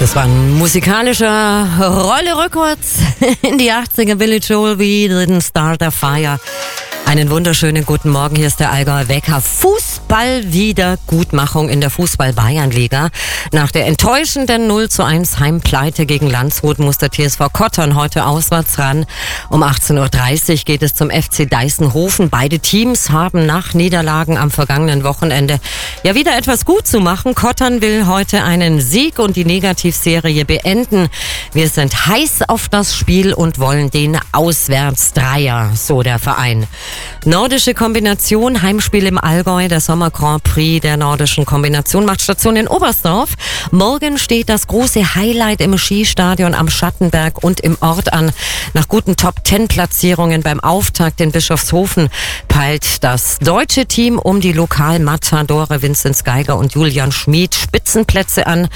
Das war ein musikalischer Rolle rückwärts in die 80er. Billy Joel, We Didn't Start a Fire. Einen wunderschönen guten Morgen, hier ist der Allgäuer Wecker. Fußball-Wiedergutmachung in der Fußball-Bayernliga. Nach der enttäuschenden 0:1 Heimpleite gegen Landshut muss der TSV Kottern heute auswärts ran. Um 18:30 Uhr geht es zum FC Deißenhofen. Beide Teams haben nach Niederlagen am vergangenen Wochenende ja wieder etwas gut zu machen. Kottern will heute einen Sieg und die Negativserie beenden. Wir sind heiß auf das Spiel und wollen den Auswärtsdreier, so der Verein. Nordische Kombination, Heimspiel im Allgäu, der Sommer Grand Prix der nordischen Kombination macht Station in Oberstdorf. Morgen steht das große Highlight im Skistadion am Schattenberg und im Ort an. Nach guten Top-10-Platzierungen beim Auftakt in Bischofshofen peilt das deutsche Team um die Lokalmatadore Vinzenz Geiger und Julian Schmid Spitzenplätze an.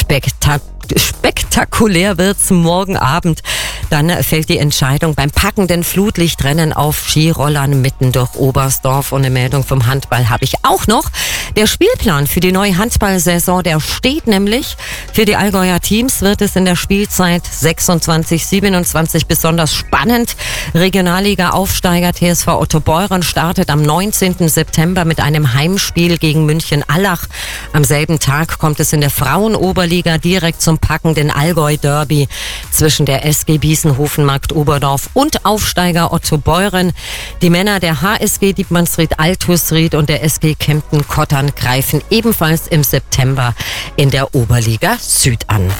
Spektakulär wird's morgen Abend. Dann fällt die Entscheidung beim packenden Flutlichtrennen auf Skirollern mitten durch Oberstdorf. Und eine Meldung vom Handball habe ich auch noch. Der Spielplan für die neue Handballsaison, der steht nämlich. Für die Allgäuer Teams wird es in der Spielzeit 26/27 besonders spannend. Regionalliga-Aufsteiger TSV Otto Beuren startet am 19. September mit einem Heimspiel gegen München-Allach. Am selben Tag kommt es in der Frauenoberliga direkt zum packenden Allgäu-Derby zwischen der SG Biesenhofen-Markt Oberdorf und Aufsteiger Otto Beuren. Die Männer der HSG Dietmannsried Altusried und der SG Kempten Kottern greifen ebenfalls im September in der Oberliga Süd an.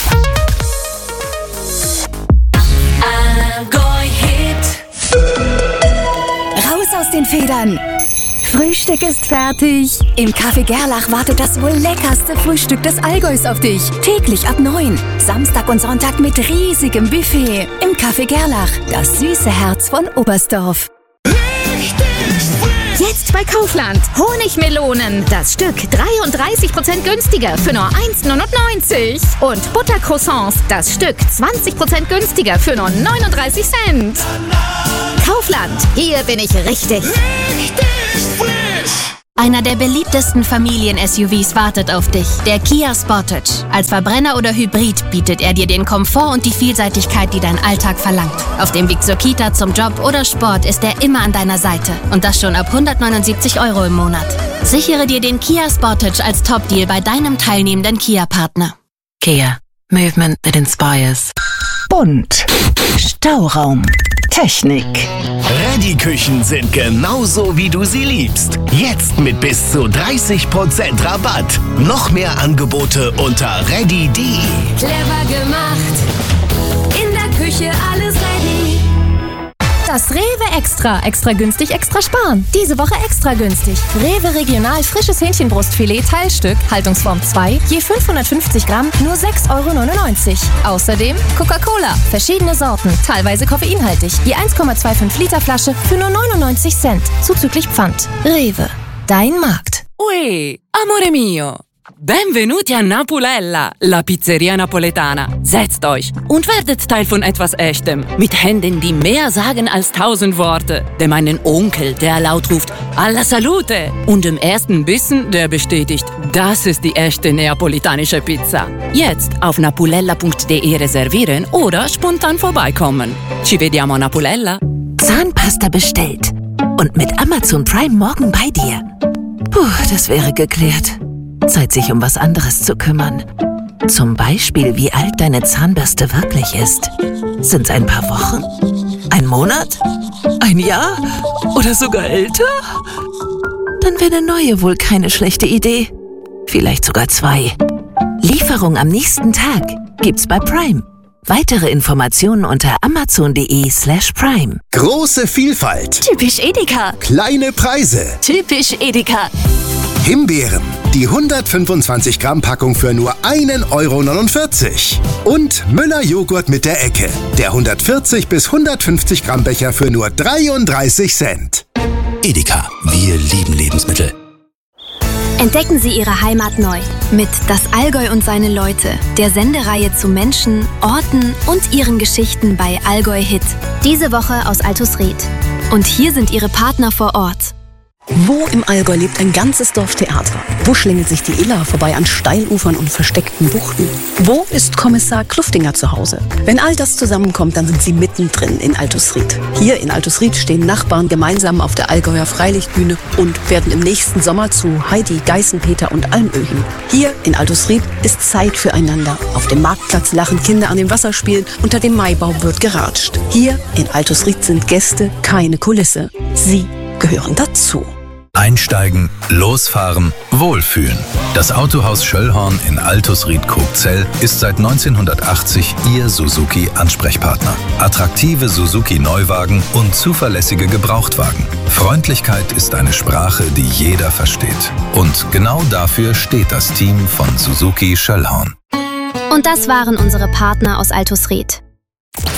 Raus aus den Federn! Frühstück ist fertig. Im Café Gerlach wartet das wohl leckerste Frühstück des Allgäus auf dich. Täglich ab 9. Samstag und Sonntag mit riesigem Buffet. Im Café Gerlach, das süße Herz von Oberstdorf. Jetzt bei Kaufland. Honigmelonen. Das Stück 33% günstiger für nur 1,99 €. Und Buttercroissants. Das Stück 20% günstiger für nur 39 Cent. Kaufland. Hier bin ich richtig. Einer der beliebtesten Familien-SUVs wartet auf dich, der Kia Sportage. Als Verbrenner oder Hybrid bietet er dir den Komfort und die Vielseitigkeit, die dein Alltag verlangt. Auf dem Weg zur Kita, zum Job oder Sport ist er immer an deiner Seite. Und das schon ab 179 € im Monat. Sichere dir den Kia Sportage als Top-Deal bei deinem teilnehmenden Kia-Partner. Kia. Movement that inspires. Bunt. Stauraum. Technik. Reddy-Küchen sind genauso, wie du sie liebst. Jetzt mit bis zu 30% Rabatt. Noch mehr Angebote unter reddy.de. Clever gemacht. In der Küche alles ready. Das Rewe Extra. Extra günstig, extra sparen. Diese Woche extra günstig. Rewe Regional frisches Hähnchenbrustfilet Teilstück, Haltungsform 2, je 550 Gramm, nur 6,99 €. Außerdem Coca-Cola, verschiedene Sorten, teilweise koffeinhaltig, je 1,25 Liter Flasche für nur 99 Cent, zuzüglich Pfand. Rewe, dein Markt. Ui, amore mio. Benvenuti a Napulella, la Pizzeria Napoletana. Setzt euch und werdet Teil von etwas Echtem. Mit Händen, die mehr sagen als 1000 Worte. Dem einen Onkel, der laut ruft, alla salute. Und dem ersten Bissen, der bestätigt, das ist die echte neapolitanische Pizza. Jetzt auf napulella.de reservieren oder spontan vorbeikommen. Ci vediamo a Napulella. Zahnpasta bestellt. Und mit Amazon Prime morgen bei dir. Puh, das wäre geklärt. Zeit, sich um was anderes zu kümmern. Zum Beispiel, wie alt deine Zahnbürste wirklich ist. Sind's ein paar Wochen? Ein Monat? Ein Jahr? Oder sogar älter? Dann wäre eine neue wohl keine schlechte Idee. Vielleicht sogar 2. Lieferung am nächsten Tag gibt's bei Prime. Weitere Informationen unter amazon.de/prime. Große Vielfalt. Typisch Edeka. Kleine Preise. Typisch Edeka. Himbeeren. Die 125 Gramm Packung für nur 1,49 €. Und Müller Joghurt mit der Ecke. Der 140 bis 150 Gramm Becher für nur 33 Cent. Edeka. Wir lieben Lebensmittel. Entdecken Sie Ihre Heimat neu mit Das Allgäu und seine Leute, der Sendereihe zu Menschen, Orten und ihren Geschichten bei Allgäu Hit. Diese Woche aus Altusried. Und hier sind Ihre Partner vor Ort. Wo im Allgäu lebt ein ganzes Dorf Theater? Wo schlängelt sich die Iller vorbei an Steilufern und versteckten Buchten? Wo ist Kommissar Kluftinger zu Hause? Wenn all das zusammenkommt, dann sind Sie mittendrin in Altusried. Hier in Altusried stehen Nachbarn gemeinsam auf der Allgäuer Freilichtbühne und werden im nächsten Sommer zu Heidi, Geißenpeter und Almöhi. Hier in Altusried ist Zeit füreinander. Auf dem Marktplatz lachen Kinder an den Wasserspielen, unter dem Maibaum wird geratscht. Hier in Altusried sind Gäste keine Kulisse. Sie gehören dazu. Einsteigen, losfahren, wohlfühlen. Das Autohaus Schöllhorn in Altusried-Kogzell ist seit 1980 Ihr Suzuki-Ansprechpartner. Attraktive Suzuki-Neuwagen und zuverlässige Gebrauchtwagen. Freundlichkeit ist eine Sprache, die jeder versteht. Und genau dafür steht das Team von Suzuki Schöllhorn. Und das waren unsere Partner aus Altusried.